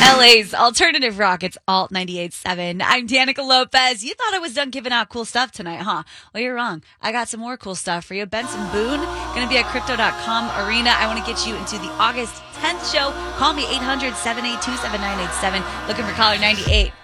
LA's alternative rock. It's Alt 98.7. I'm Danica Lopez. You thought I was done giving out cool stuff tonight, huh? Well, you're wrong. I got some more cool stuff for you. Benson Boone, going to be at Crypto.com Arena. I want to get you into the August 10th show. Call me 800-782-7987. Looking for caller 98.